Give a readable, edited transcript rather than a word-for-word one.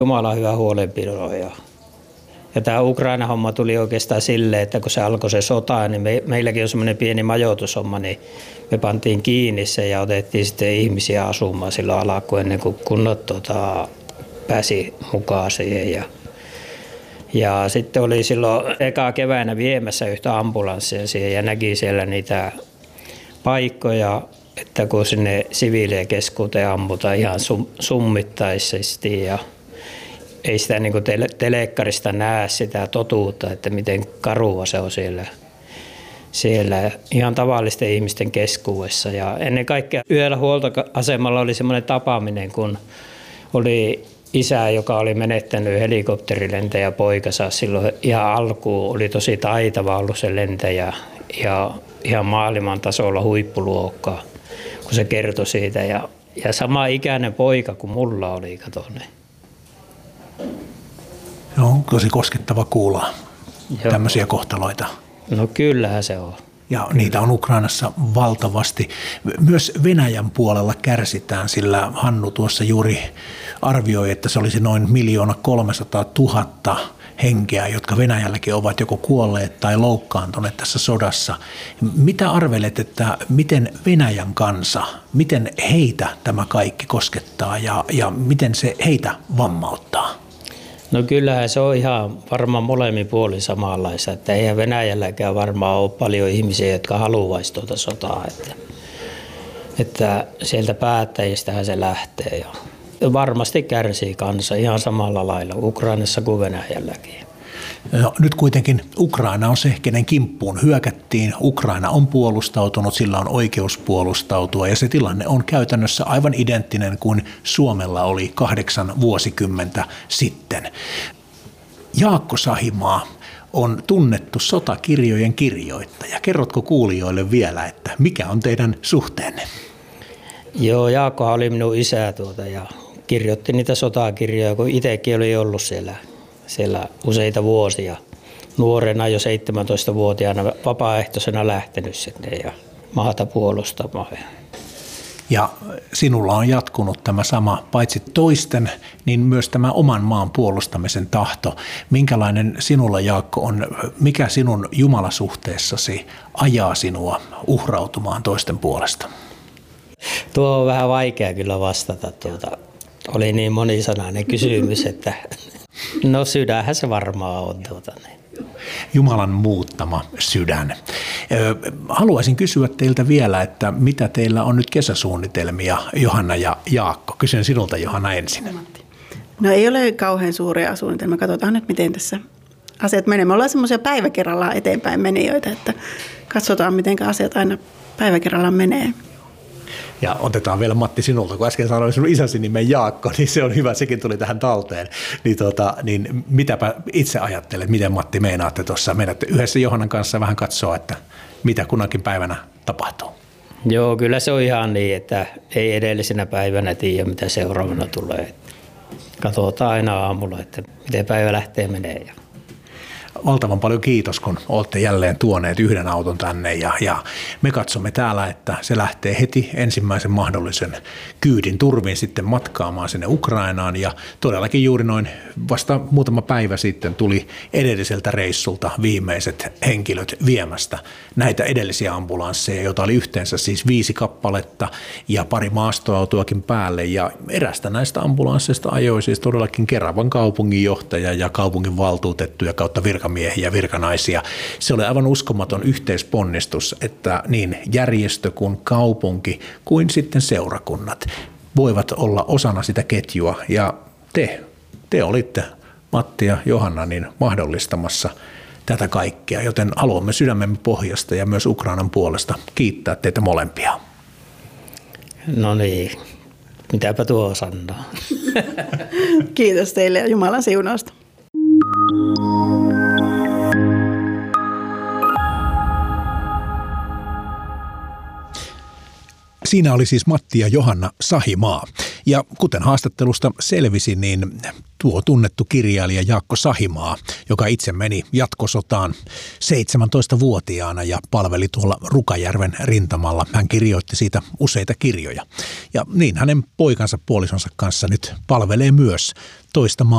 Jumala hyvä huolenpito. Ja tämä Ukraina-homma tuli oikeastaan silleen, että kun se alkoi se sota, niin meilläkin on semmoinen pieni majoitushomma, niin me pantiin kiinni se ja otettiin sitten ihmisiä asumaan silloin alkuun ennen kuin kunnat pääsi mukaan siihen. Ja sitten oli silloin eka keväänä viemässä yhtä ambulanssia siihen ja näki siellä niitä paikkoja, että kun sinne siviilien keskuuteen ammutaan ihan summittaisesti ja ei sitä niin kuin telekkarista näe sitä totuutta, että miten karua se on siellä ihan tavallisten ihmisten keskuudessa. Ja ennen kaikkea yhdellä huoltoasemalla oli semmoinen tapaaminen, kun oli isä, joka oli menettänyt helikopterilentäjä poikansa silloin ihan alkuun. Oli tosi taitava ollut se lentäjä ja ihan maailman tasolla huippuluokkaa, kun se kertoi siitä. Ja sama ikäinen poika kuin mulla oli, katonne. On tosi koskettava kuulla tämmöisiä kohtaloita. No kyllähän se on. Ja niitä on Ukrainassa valtavasti. Myös Venäjän puolella kärsitään, sillä Hannu tuossa juuri arvioi, että se olisi noin 1 300 000 henkeä, jotka Venäjälläkin ovat joko kuolleet tai loukkaantuneet tässä sodassa. Mitä arvelet, että miten Venäjän kansa, miten heitä tämä kaikki koskettaa ja miten se heitä vammauttaa? No kyllähän se on ihan varmaan molemmin puolin samanlaista, että eihän Venäjälläkään varmaan ole paljon ihmisiä, jotka haluaisi tuota sotaa, että sieltä päättäjistähän se lähtee ja varmasti kärsii kansa ihan samalla lailla Ukrainassa kuin Venäjälläkin. No, nyt kuitenkin Ukraina on se, kenen kimppuun hyökättiin. Ukraina on puolustautunut, sillä on oikeus puolustautua ja se tilanne on käytännössä aivan identtinen kuin Suomella oli 8 vuosikymmentä sitten. Jaakko Sahimaa on tunnettu sotakirjojen kirjoittaja. Kerrotko kuulijoille vielä, että mikä on teidän suhteenne? Joo, Jaakkohan oli minun isä ja kirjoitti niitä sotakirjoja, kun itsekin oli ollut siellä useita vuosia. Nuorena jo 17-vuotiaana vapaaehtoisena lähtenyt sinne ja maata puolustamaan. Ja sinulla on jatkunut tämä sama, paitsi toisten, niin myös tämä oman maan puolustamisen tahto. Minkälainen sinulla, Jaakko, on, mikä sinun jumalasuhteessasi ajaa sinua uhrautumaan toisten puolesta? Tuo on vähän vaikea kyllä vastata. Oli niin monisanainen kysymys, että no sydänhän se varmaan on. Jumalan muuttama sydän. Haluaisin kysyä teiltä vielä, että mitä teillä on nyt kesäsuunnitelmia, Johanna ja Jaakko? Kysyn sinulta, Johanna, ensin. No ei ole kauhean suuria suunnitelmia. Katsotaan nyt, miten tässä asiat menee. Me ollaan semmoisia päivä kerrallaan eteenpäin menijöitä, että katsotaan, miten asiat aina päivä kerrallaan menee. Ja otetaan vielä Matti sinulta, kun äsken sanoin sinun isäsi nimen Jaakko, niin se on hyvä, sekin tuli tähän talteen. Niin mitäpä itse ajattelet, miten Matti meinaatte tuossa? Meinaatte yhdessä Johannan kanssa vähän katsoa, että mitä kunakin päivänä tapahtuu? Joo, kyllä se on ihan niin, että ei edellisenä päivänä tiedä, mitä seuraavana tulee. Katsotaan aina aamulla, että miten päivä lähtee menee. Valtavan paljon kiitos, kun olette jälleen tuoneet yhden auton tänne ja me katsomme täällä, että se lähtee heti ensimmäisen mahdollisen kyydin turvin sitten matkaamaan sinne Ukrainaan ja todellakin juuri noin vasta muutama päivä sitten tuli edelliseltä reissulta viimeiset henkilöt viemästä näitä edellisiä ambulansseja, joita oli yhteensä siis 5 kappaletta ja pari maastoautoakin päälle ja erästä näistä ambulansseista ajoi siis todellakin Keravan kaupunginjohtaja ja kaupungin valtuutettuja kautta virkamiehiä ja virkanaisia. Se oli aivan uskomaton yhteisponnistus, että niin järjestö kuin kaupunki kuin sitten seurakunnat voivat olla osana sitä ketjua ja te olitte, Matti ja Johanna, niin mahdollistamassa tätä kaikkea, joten haluamme sydämemme pohjasta ja myös Ukrainan puolesta kiittää teitä molempia. No niin, mitäpä tuo sanoo. Kiitos teille ja Jumalan siunausta. Siinä oli siis Matti ja Johanna Sahimaa. Ja kuten haastattelusta selvisi, niin tuo tunnettu kirjailija Jaakko Sahimaa, joka itse meni jatkosotaan 17-vuotiaana ja palveli tuolla Rukajärven rintamalla. Hän kirjoitti siitä useita kirjoja. Ja niin hänen poikansa puolisonsa kanssa nyt palvelee myös toista